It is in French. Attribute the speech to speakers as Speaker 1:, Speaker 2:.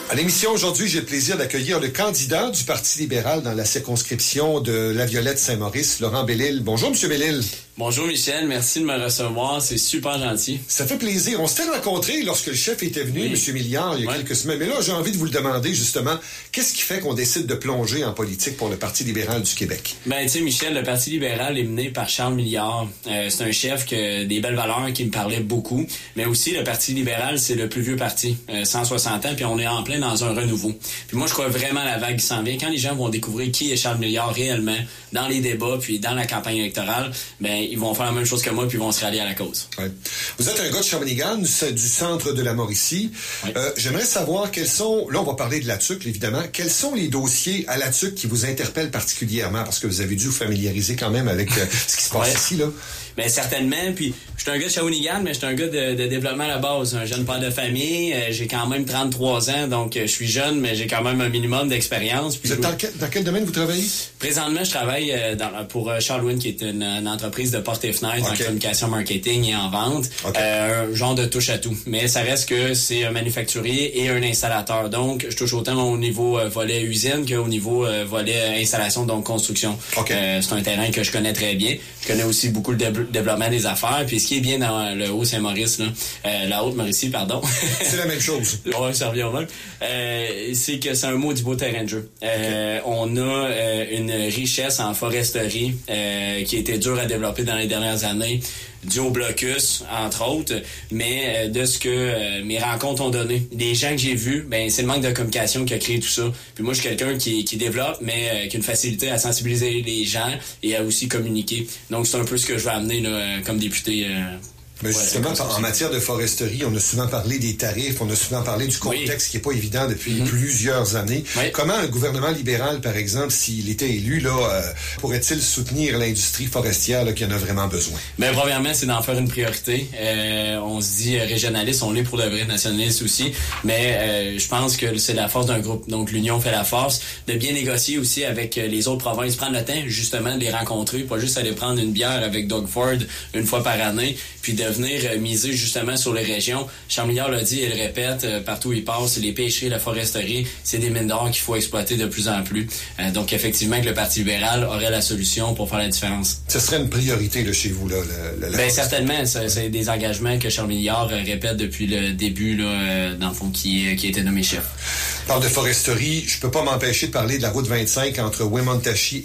Speaker 1: À l'émission aujourd'hui, j'ai le plaisir d'accueillir le candidat du Parti libéral dans la circonscription de La Violette-Saint-Maurice, Laurent Bellil. Bonjour, M. Bellil.
Speaker 2: Bonjour Michel, merci de me recevoir, c'est super gentil.
Speaker 1: Ça fait plaisir. On s'était rencontrés lorsque le chef était venu, oui. M. Milliard, il y a quelques semaines. Mais là, j'ai envie de vous le demander justement, qu'est-ce qui fait qu'on décide de plonger en politique pour le Parti libéral du Québec?
Speaker 2: Ben, tu sais, Michel, le Parti libéral est mené par Charles Milliard. C'est un chef qui a des belles valeurs, qui me parlait beaucoup. Mais aussi, le Parti libéral, c'est le plus vieux parti, 160 ans, puis on est en plein dans un renouveau. Puis moi, je crois vraiment à la vague qui s'en vient. Quand les gens vont découvrir qui est Charles Milliard réellement, dans les débats, puis dans la campagne électorale, ben ils vont faire la même chose que moi, puis ils vont se rallier à la cause.
Speaker 1: Ouais. Vous êtes un gars de Shawinigan, du centre de la Mauricie.
Speaker 2: Oui.
Speaker 1: J'aimerais savoir quels sont, là on va parler de la TUC, évidemment, quels sont les dossiers à la TUC qui vous interpellent particulièrement, parce que vous avez dû vous familiariser quand même avec ce qui se passe ici, là.
Speaker 2: Bien, certainement. Puis, je suis un gars de Shawinigan, mais je suis un gars de développement à la base. Un jeune père de famille. J'ai quand même 33 ans, donc je suis jeune, mais j'ai quand même un minimum d'expérience.
Speaker 1: Vous êtes dans quel domaine vous travaillez?
Speaker 2: Présentement, je travaille pour Charlewin, qui est une entreprise de portes et fenêtres en communication, marketing et en vente. Un genre de touche-à-tout. Mais ça reste que c'est un manufacturier et un installateur. Donc, je touche autant au niveau volet usine qu'au niveau volet installation, donc construction. C'est un terrain que je connais très bien. Je connais aussi beaucoup le développement des affaires. Puis ce qui est bien dans le Haut-Saint-Maurice, la Haute-Mauricie, pardon.
Speaker 1: C'est la même chose.
Speaker 2: Ouais, ça revient au même. C'est que c'est un maudit beau terrain de jeu. On a une richesse en foresterie qui a été dure à développer dans les dernières années, dû au blocus, entre autres, mais de ce que mes rencontres ont donné. Les gens que j'ai vus, ben c'est le manque de communication qui a créé tout ça. Puis moi, je suis quelqu'un qui développe, mais qui a une facilité à sensibiliser les gens et à aussi communiquer. Donc, c'est un peu ce que je vais amener là, comme député.
Speaker 1: Mais justement, en matière de foresterie, on a souvent parlé des tarifs, on a souvent parlé du contexte qui n'est pas évident depuis plusieurs années. Comment un gouvernement libéral, par exemple, s'il était élu, pourrait-il soutenir l'industrie forestière qui en a vraiment besoin?
Speaker 2: Bien, premièrement, c'est d'en faire une priorité. On se dit régionaliste, on l'est pour le vrai, nationaliste aussi, mais je pense que c'est la force d'un groupe. Donc, l'union fait la force. De bien négocier aussi avec les autres provinces, prendre le temps, justement, de les rencontrer, pas juste aller prendre une bière avec Doug Ford une fois par année, puis de venir miser justement sur les régions. Charles Milliard l'a dit et le répète, partout où il passe, les pêcheries, la foresterie, c'est des mines d'or qu'il faut exploiter de plus en plus. Donc effectivement que le Parti libéral aurait la solution pour faire la différence.
Speaker 1: Ce serait une priorité là, chez vous, là,
Speaker 2: Bien certainement, c'est des engagements que Charles Milliard répète depuis le début, là, dans le fond, qui a été nommé chef.
Speaker 1: On parle de foresterie, je peux pas m'empêcher de parler de la route 25 entre Wemontachi